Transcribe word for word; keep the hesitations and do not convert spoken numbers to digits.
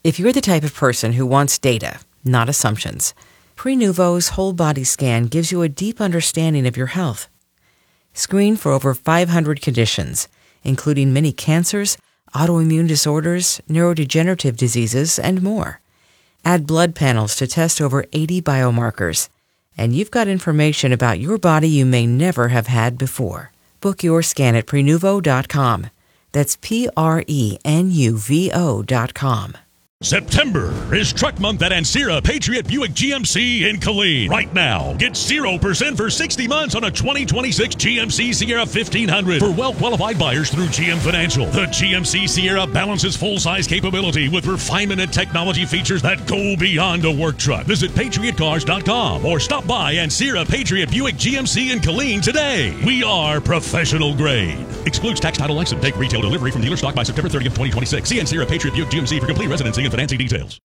If you're the type of person who wants data, not assumptions, Prenuvo's whole body scan gives you a deep understanding of your health. Screen for over five hundred conditions, including many cancers, autoimmune disorders, neurodegenerative diseases, and more. Add blood panels to test over eighty biomarkers, and you've got information about your body you may never have had before. Book your scan at Prenuvo dot com. That's P R E N U V O dot com. September is Truck Month at Ancira Patriot Buick G M C in Killeen. Right now, get zero percent for sixty months on a twenty twenty-six G M C Sierra fifteen hundred for well-qualified buyers through G M Financial. The G M C Sierra balances full-size capability with refinement and technology features that go beyond a work truck. Visit patriot cars dot com or stop by Ancira Patriot Buick G M C in Killeen today. We are professional grade. Excludes tax, title, license. Take retail delivery from dealer stock by September thirtieth, twenty twenty-six. See Ancira Patriot Buick G M C for complete residency and financing details.